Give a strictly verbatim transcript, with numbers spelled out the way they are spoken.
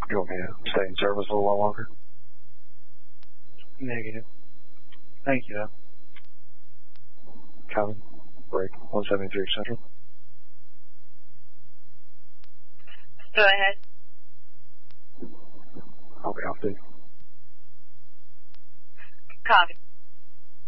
You want me to stay in service a little while longer? Negative. Thank you, though. Calvin, break one seventy-three Central. Go ahead. I'll be off duty. Copy.